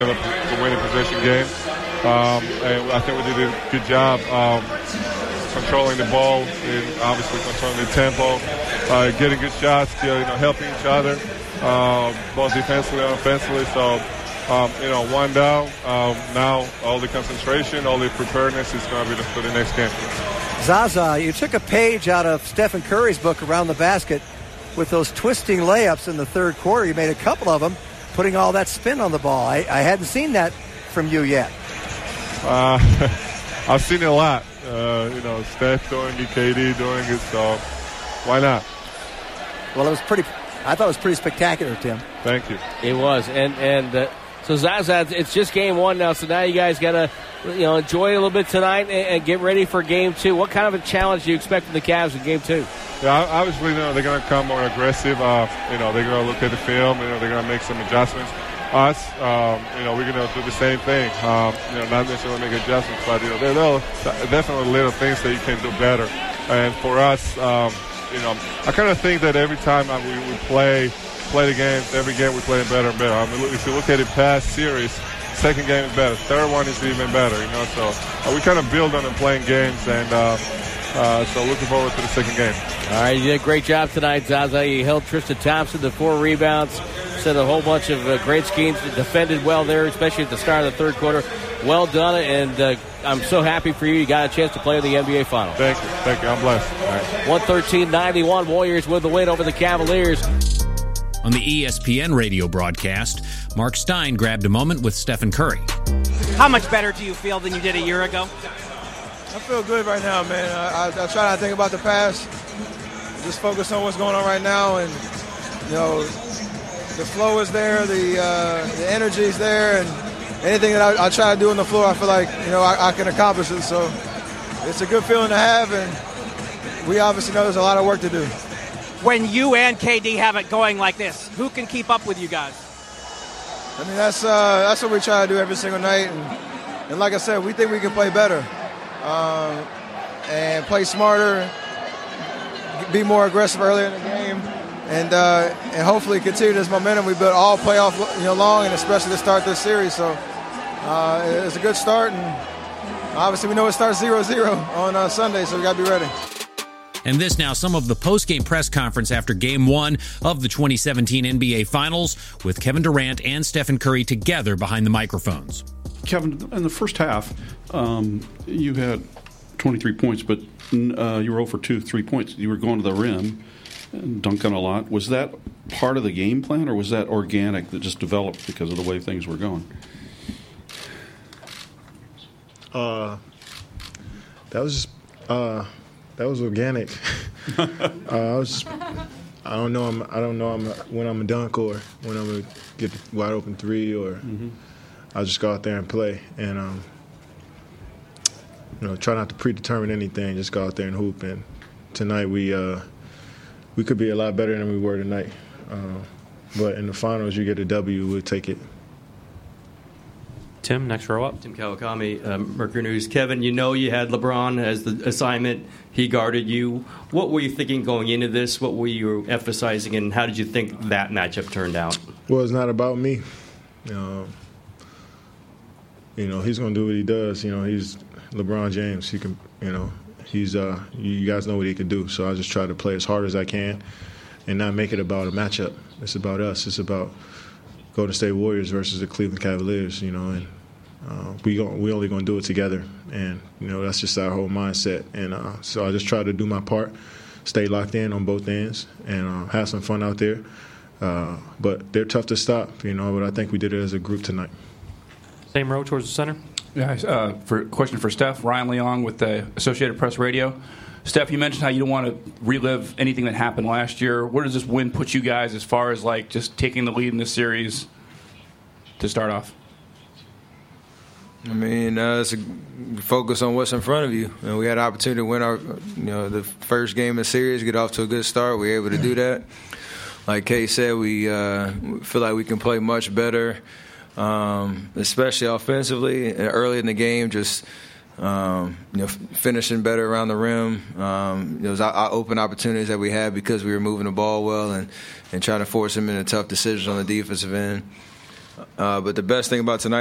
a winning possession game. And I think we did a good job controlling the ball and obviously controlling the tempo, getting good shots, helping each other, both defensively and offensively. So, one down. Now all the concentration, all the preparedness is going to be for the next game. Zaza, you took a page out of Stephen Curry's book, Around the Basket, with those twisting layups in the third quarter. You made a couple of them, putting all that spin on the ball. I hadn't seen that from you yet. I've seen it a lot. Steph doing it, KD doing it, so why not? Well, I thought it was pretty spectacular, Tim. Thank you. It was, and so Zaza, it's just game one now, so now you guys got to enjoy it a little bit tonight and get ready for game two. What kind of a challenge do you expect from the Cavs in game two? Yeah, obviously, they're going to come more aggressive. They're going to look at the film. They're going to make some adjustments. Us, we're going to do the same thing. Not necessarily make adjustments, but there are definitely little things that you can do better. And for us, I kind of think that every time we play the games, every game we're playing better and better. If you look at the past series, second game is better, third one is even better. So we kind of build on and playing games, and so looking forward to the second game. All right, you did a great job tonight, Zaza. You held Tristan Thompson to 4 rebounds, set a whole bunch of great schemes, defended well there, especially at the start of the third quarter. Well done, and I'm so happy for you. You got a chance to play in the NBA Finals. Thank you. I'm blessed. All right. 113-91, Warriors with the win over the Cavaliers. On the ESPN radio broadcast, Mark Stein grabbed a moment with Stephen Curry. How much better do you feel than you did a year ago? I feel good right now, man. I try not to think about the past. Just focus on what's going on right now, and the flow is there, the energy is there, and anything that I try to do on the floor, I feel like I can accomplish it. So it's a good feeling to have, and we obviously know there's a lot of work to do. When you and KD have it going like this, who can keep up with you guys? I mean, that's what we try to do every single night, and like I said, we think we can play better and play smarter, be more aggressive earlier in the game, and hopefully continue this momentum we built all playoff long, and especially to start this series. So it's a good start, and obviously we know it starts 0-0 on Sunday, so we got to be ready. And this now, some of the post-game press conference after Game 1 of the 2017 NBA Finals with Kevin Durant and Stephen Curry together behind the microphones. Kevin, in the first half, you had 23 points, but you were 0 for 2, 3 points. You were going to the rim and dunking a lot. Was that part of the game plan, or was that organic that just developed because of the way things were going? That was organic. I don't know when I'm a dunk or when I'm gonna get a wide open three, or I'll just go out there and play, and try not to predetermine anything. Just go out there and hoop. And tonight we could be a lot better than we were tonight. But in the finals, you get a W, we'll take it. Tim, next row up. Tim Kawakami, Mercury News. Kevin, you had LeBron as the assignment. He guarded you. What were you thinking going into this? What were you emphasizing, and how did you think that matchup turned out? Well, it's not about me. He's going to do what he does. He's LeBron James. He can, he's you guys know what he can do. So I just try to play as hard as I can and not make it about a matchup. It's about us. It's about Golden State Warriors versus the Cleveland Cavaliers, and we only going to do it together, and that's just our whole mindset. And so I just try to do my part, stay locked in on both ends, and have some fun out there. But they're tough to stop, but I think we did it as a group tonight. Same row towards the center. Yeah, question for Steph. Ryan Leong with the Associated Press Radio. Steph, you mentioned how you don't want to relive anything that happened last year. Where does this win put you guys as far as just taking the lead in this series to start off? I mean, it's a focus on what's in front of you. And we had an opportunity to win our, the first game of the series, get off to a good start. We were able to do that. Like Kay said, we feel like we can play much better, especially offensively. And early in the game, just finishing better around the rim. Those open opportunities that we had because we were moving the ball well and trying to force them into tough decisions on the defensive end. But the best thing about tonight,